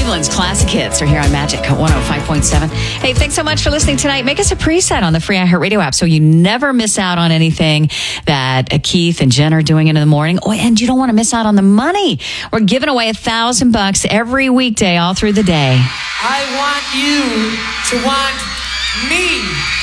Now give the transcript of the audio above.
Cleveland's classic hits are here on Magic 105.7. Hey, thanks so much for listening tonight. Make us a preset on the free iHeartRadio app so you never miss out on anything that Keith and Jen are doing in the morning. Oh, and you don't want to miss out on the money. We're giving away $1,000 every weekday all through the day. I want you to want me.